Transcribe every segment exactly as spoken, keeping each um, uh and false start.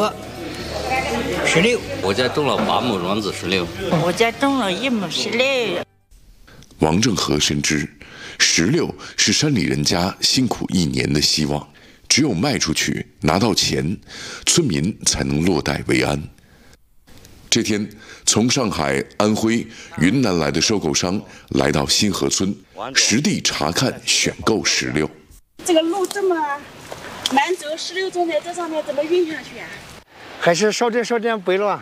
五，十六。 我家种了八亩卵子石榴， 我家种了一亩石榴。 王正和深知，石榴是山里人家辛苦一年的希望，只有卖出去拿到钱，村民才能落袋为安。这天，从上海、安徽、云南来的收购商来到新河村，实地查看选购石榴。 这个路这么难走，石榴种在这上面怎么运下去啊？ 还是少点少点背了。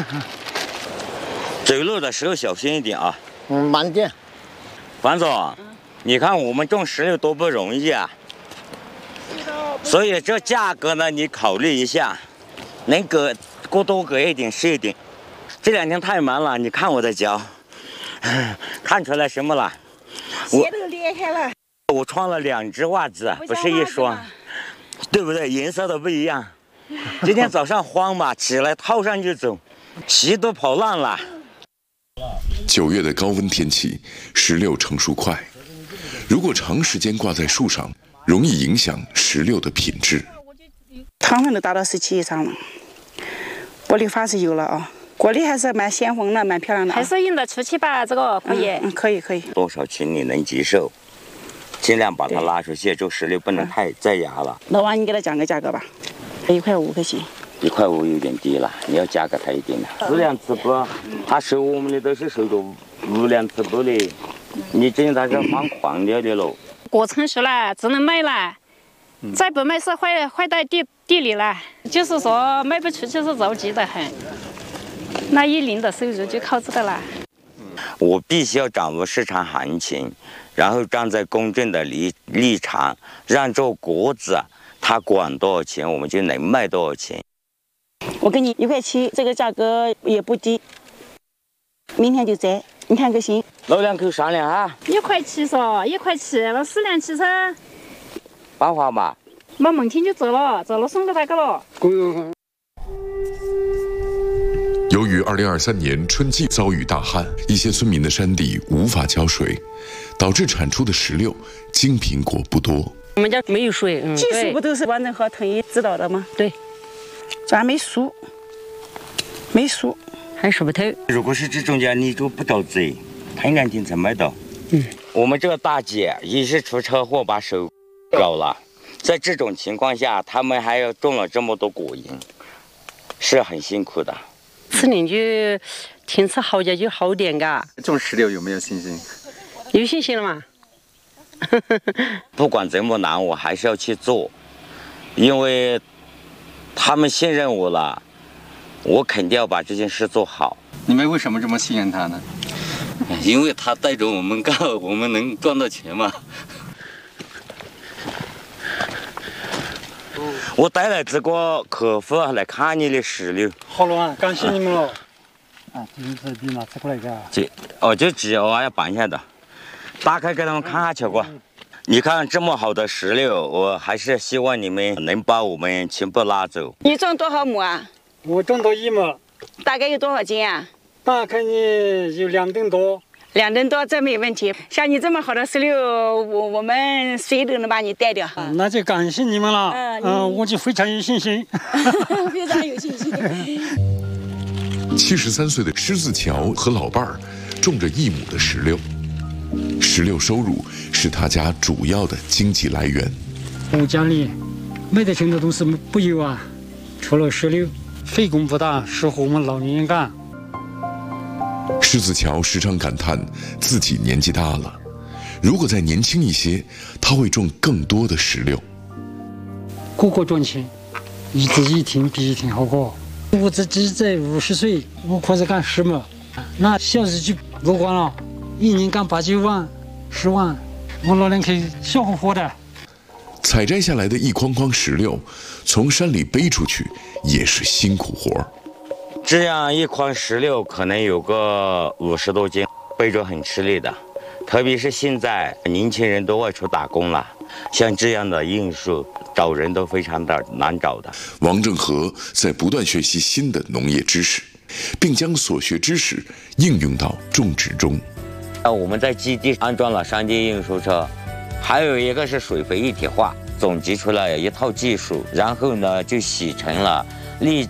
走路的时候小心一点啊。 嗯，慢点。 王总，嗯、你看我们种石榴多不容易啊。所以这价格呢，你考虑一下，能给过多给一点是一点。这两天太忙了，你看我的脚，看出来什么了？ 鞋都裂开了。 我穿了两只袜子，不是一双，对不对？颜色都不一样。今天早上慌嘛，起来套上就走，鞋都跑烂了。 九月的高温天气，石榴成熟快，如果长时间挂在树上，容易影响石榴的品质。 糖分都达到十七以上了，玻璃发是有了啊。果粒还是蛮鲜红的，蛮漂亮的、啊， 还是用得出去吧？这个可以， 嗯，嗯可以可以。 多少斤你能接受？尽量把它拉出去，这石榴不能太再压了。 老王，你给他讲个价格吧，一块五可行。 一块五有点低了，你要加给他一点的。四两糍粑，他收我们的都是收个五两糍粑的，你真的是放狂掉的喽。 果成熟了，只能卖了，再不卖是坏坏在地地里了。就是说卖不出去是着急的很。那一年的收入就靠这个了。 我必须要掌握市场行情，然后站在公正的立立场，让这果子它管多少钱，我们就能卖多少钱。 我给你一块七，这个价格也不低，明天就摘，你看可行？ 老两口商量啊。 一块七噻，一块七，那四两七噻。 八花嘛。 那明天就走了，走了送给他个了。 由于二零二三年春季遭遇大旱，一些村民的山地无法浇水，导致产出的石榴金苹果不多。 我们家没有水，嗯， 技术不都是王正和统一指导的吗？ 对， 这还没熟，没熟， 还熟不透。 如果是这种家，你就不着急，太两天才卖到。 嗯， 我们这个大姐也是出车祸把手搞了，在这种情况下，他们还要种了这么多果蝇，是很辛苦的。 吃年就天气好点就好点嘎。 种石榴有没有信心？ 有信心了吗？ 不管怎么难，我还是要去做，因为他们信任我了，我肯定要把这件事做好。 你们为什么这么信任他呢？ 因为他带着我们干，我们能赚到钱嘛。 我带来这个客户来看你的石榴。 好了啊，感谢你们了。啊，这是你拿出来的。 这哦，这纸我要办下的，打开给他们看下去过。你看这么好的石榴，我还是希望你们能把我们全部拉走。 你种多少亩啊？ 我种到一亩。 大概有多少斤啊？ 大概呢有两吨多。 两吨多，这没问题。像你这么好的石榴，我我们谁都能把你带掉。 嗯、那就感谢你们了。嗯、呃呃，我就非常有信心。 非常有信心。 七十三岁的施自乔和老伴儿种着一亩的石榴，石榴收入是他家主要的经济来源。 我家里卖得钱的东西不有啊，除了石榴，费工不大，适合我们老年人干。 施自乔时常感叹自己年纪大了，如果再年轻一些，他会种更多的石榴。 个个赚钱，一直一天比一天好过。我自己在五十岁，我开始干石磨，那小时就不管了，一年干八九万、十万，我老娘可以笑呵呵的。 采摘下来的一筐筐石榴，从山里背出去也是辛苦活儿。 这样一筐石榴可能有个五十多斤，背着很吃力的。特别是现在年轻人都外出打工了，像这样的运输找人都非常的难找的。 王正和在不断学习新的农业知识，并将所学知识应用到种植中。 啊，我们在基地安装了山地运输车，还有一个是水肥一体化，总结出来一套技术，然后呢就洗成了立